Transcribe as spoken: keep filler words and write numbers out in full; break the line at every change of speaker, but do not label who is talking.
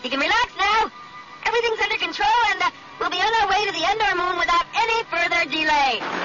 You can relax now. Everything's under control, and uh, we'll be on our way to the Endor moon without any further delay.